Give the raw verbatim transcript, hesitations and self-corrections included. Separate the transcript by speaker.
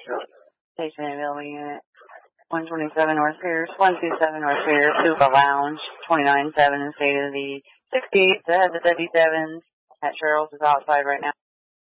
Speaker 1: Station available unit. one twenty-seven North Pierce, one twenty-seven North Pierce, Super Lounge, twenty-nine seven in state of the sixty-eight, that has the W sevens at Cheryl's is outside right now.